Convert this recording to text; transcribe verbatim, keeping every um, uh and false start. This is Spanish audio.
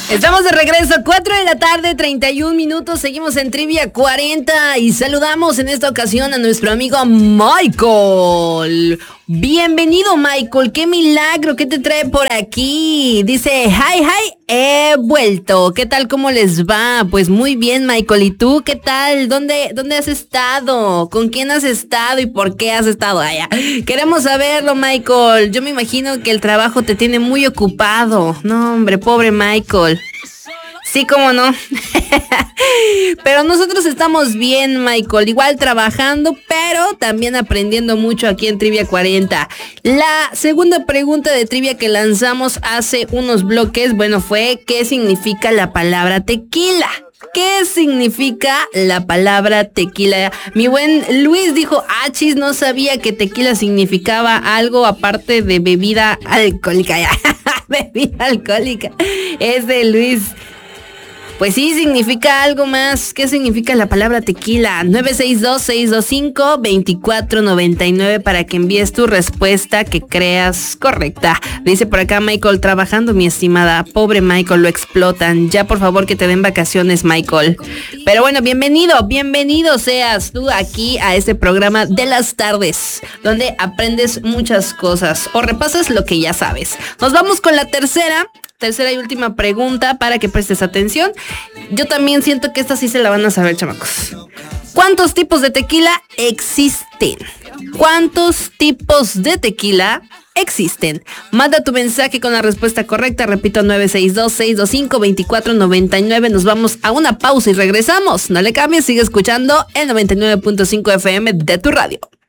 Estamos de regreso, cuatro de la tarde, treinta y un minutos, seguimos en Trivia cuarenta y saludamos en esta ocasión a nuestro amigo Michael. Bienvenido, Michael, qué milagro, ¿qué te trae por aquí? Dice, hi, hi, he vuelto. ¿Qué tal, cómo les va? Pues muy bien, Michael, ¿y tú qué tal? ¿Dónde, dónde has estado? ¿Con quién has estado y por qué has estado allá? Queremos saberlo, Michael. Yo me imagino que el trabajo te tiene muy ocupado. No, hombre, pobre Michael. Sí, cómo no. Pero nosotros estamos bien, Michael. Igual trabajando, pero también aprendiendo mucho aquí en Trivia cuarenta. La segunda pregunta de trivia que lanzamos hace unos bloques, bueno, fue ¿qué significa la palabra tequila? ¿Qué significa la palabra tequila? Mi buen Luis dijo, ah, chis, no sabía que tequila significaba algo aparte de bebida alcohólica. Bebida alcohólica. Es de Luis. Pues sí, significa algo más. ¿Qué significa la palabra tequila? nueve seis dos, seis dos cinco, dos cuatro nueve nueve para que envíes tu respuesta que creas correcta. Dice por acá Michael, trabajando, mi estimada. Pobre Michael, lo explotan. Ya por favor que te den vacaciones, Michael. Pero bueno, bienvenido, bienvenido seas tú aquí a este programa de las tardes, donde aprendes muchas cosas o repasas lo que ya sabes. Nos vamos con la tercera. Tercera y última pregunta para que prestes atención. Yo también siento que esta sí se la van a saber, chamacos. ¿Cuántos tipos de tequila existen? ¿Cuántos tipos de tequila existen? Manda tu mensaje con la respuesta correcta. Repito, nueve seis dos, seis dos cinco, dos cuatro nueve nueve. Nos vamos a una pausa y regresamos. No le cambies, sigue escuchando el noventa y nueve punto cinco F M de tu radio.